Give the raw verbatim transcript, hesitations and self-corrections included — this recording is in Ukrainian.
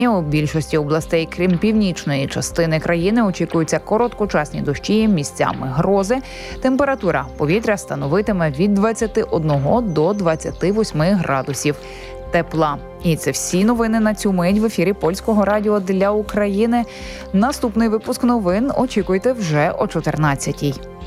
У більшості областей, крім північної частини країни, очікуються короткочасні дощі, місцями грози. Температура повітря становитиме від двадцяти одного до двадцяти восьми градусів тепла. І це всі новини на цю мить в ефірі Польського радіо для України. Наступний випуск новин очікуйте вже о чотирнадцятій.